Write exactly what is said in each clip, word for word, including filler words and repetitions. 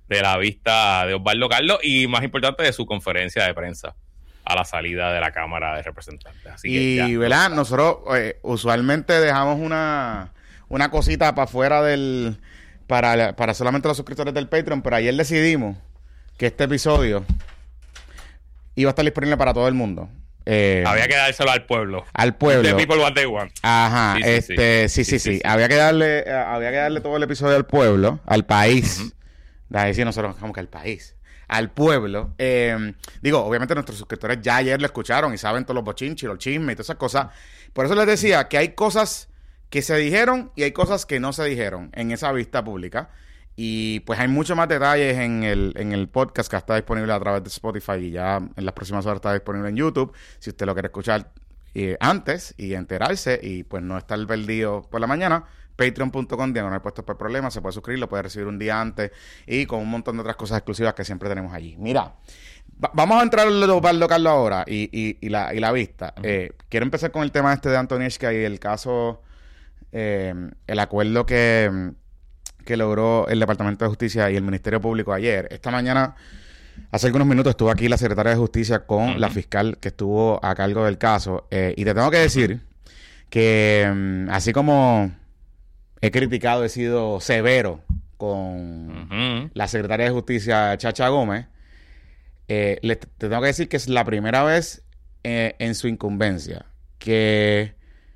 de la vista de Osvaldo Carlos y, más importante, de su conferencia de prensa a la salida de la Cámara de Representantes. Así que y, ya, ¿verdad? Nosotros eh, usualmente dejamos una, una cosita para afuera del... Para, para solamente los suscriptores del Patreon, pero ayer decidimos que este episodio iba a estar disponible para todo el mundo. Eh, había que dárselo al pueblo. Al pueblo. The people what they want. Ajá, sí, sí, este, sí, sí, sí, sí, sí, sí. Había que darle, eh, había que darle todo el episodio al pueblo, al país. Uh-huh. De ahí sí nosotros como que al país. Al pueblo. Eh, digo, obviamente nuestros suscriptores ya ayer lo escucharon y saben todos los bochinches, los chismes y todas esas cosas. Por eso les decía que hay cosas que se dijeron y hay cosas que no se dijeron en esa vista pública. Y pues hay muchos más detalles en el, en el podcast que está disponible a través de Spotify y ya en las próximas horas está disponible en YouTube. Si usted lo quiere escuchar eh, antes y enterarse y pues no estar perdido por la mañana, patreon punto com, diagonal puestos por problemas, se puede suscribir, lo puede recibir un día antes y con un montón de otras cosas exclusivas que siempre tenemos allí. Mira, va- vamos a entrar en lo de Osvaldo Carlos ahora y, y, y, la, y la vista. Uh-huh. Eh, quiero empezar con el tema este de Antonieshka y el caso, eh, el acuerdo que... que logró el Departamento de Justicia y el Ministerio Público ayer. Esta mañana, hace algunos minutos, estuvo aquí la Secretaria de Justicia con uh-huh. la fiscal que estuvo a cargo del caso. Eh, y te tengo que decir que, um, así como he criticado, he sido severo con uh-huh. la Secretaria de Justicia, Chacha Gómez, eh, le, te tengo que decir que es la primera vez eh, en su incumbencia que...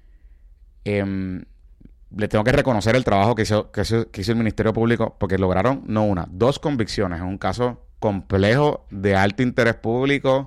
Eh, le tengo que reconocer el trabajo que hizo, que, hizo, que hizo el Ministerio Público porque lograron, no una, dos convicciones en un caso complejo de alto interés público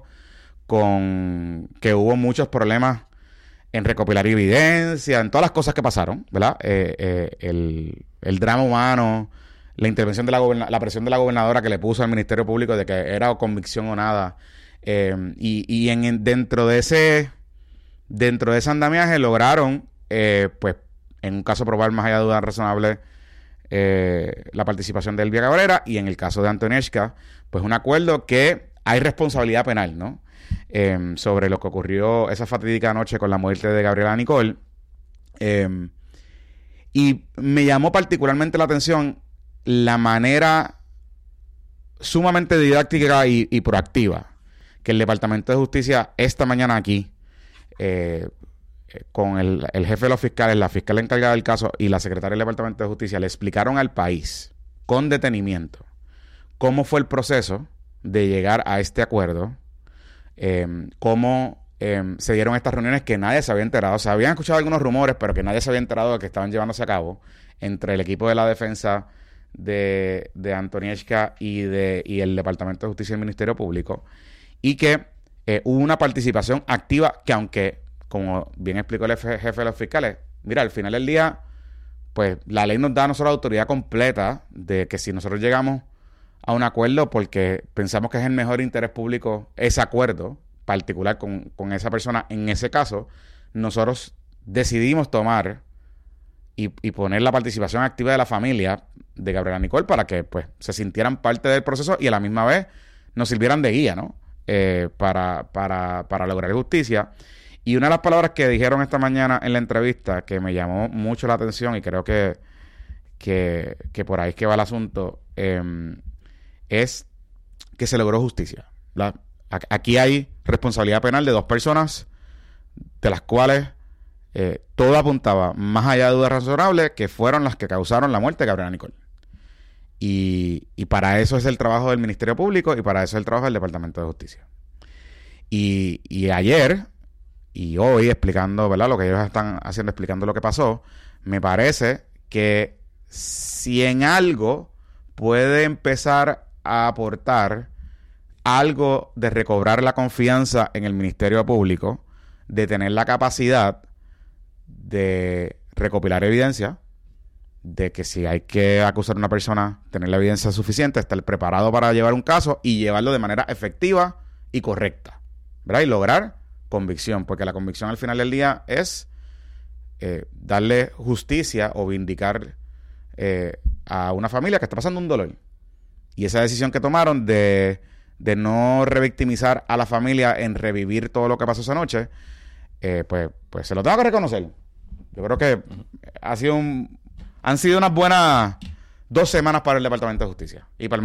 con que hubo muchos problemas en recopilar evidencia, en todas las cosas que pasaron, ¿verdad? Eh, eh, el, el drama humano, la intervención de la goberna- la presión de la gobernadora que le puso al Ministerio Público de que era convicción o nada. Eh, y y en, dentro de ese dentro de ese andamiaje lograron, eh, pues, en un caso probar más allá de duda razonable eh, la participación de Elvia Cabrera y en el caso de Antonieshka, pues un acuerdo que hay responsabilidad penal, ¿no? Eh, sobre lo que ocurrió esa fatídica noche con la muerte de Gabriela Nicole. Eh, y me llamó particularmente la atención la manera sumamente didáctica y, y proactiva que el Departamento de Justicia esta mañana aquí eh, con el, el jefe de los fiscales, la fiscal encargada del caso y la secretaria del Departamento de Justicia le explicaron al país con detenimiento cómo fue el proceso de llegar a este acuerdo, eh, cómo eh, se dieron estas reuniones que nadie se había enterado. O sea, habían escuchado algunos rumores, pero que nadie se había enterado de que estaban llevándose a cabo entre el equipo de la defensa de, de Antonieshka y, de, y el Departamento de Justicia y el Ministerio Público, y que eh, hubo una participación activa que, aunque como bien explicó el jefe de los fiscales, mira, al final del día, pues la ley nos da a nosotros la autoridad completa de que si nosotros llegamos a un acuerdo porque pensamos que es el mejor interés público ese acuerdo particular con, con esa persona, en ese caso, nosotros decidimos tomar y, y poner la participación activa de la familia de Gabriela Nicole para que pues se sintieran parte del proceso y a la misma vez nos sirvieran de guía, ¿no? Eh, para, para, para lograr justicia. Y una de las palabras que dijeron esta mañana en la entrevista que me llamó mucho la atención y creo que, que, que por ahí es que va el asunto, eh, es que se logró justicia. La, aquí hay responsabilidad penal de dos personas de las cuales eh, todo apuntaba, más allá de dudas razonables, que fueron las que causaron la muerte de Gabriela Nicole. Y, y para eso es el trabajo del Ministerio Público y para eso es el trabajo del Departamento de Justicia. Y, y ayer... y hoy explicando, ¿verdad?, lo que ellos están haciendo, explicando lo que pasó, me parece que si en algo puede empezar a aportar algo de recobrar la confianza en el Ministerio Público, de tener la capacidad de recopilar evidencia, de que si hay que acusar a una persona, tener la evidencia suficiente, estar preparado para llevar un caso y llevarlo de manera efectiva y correcta, ¿verdad? Y lograr convicción, porque la convicción al final del día es eh, darle justicia o vindicar eh, a una familia que está pasando un dolor. Y esa decisión que tomaron de, de no revictimizar a la familia en revivir todo lo que pasó esa noche, eh, pues, pues se lo tengo que reconocer. Yo creo que ha sido un, han sido unas buenas dos semanas para el Departamento de Justicia y para el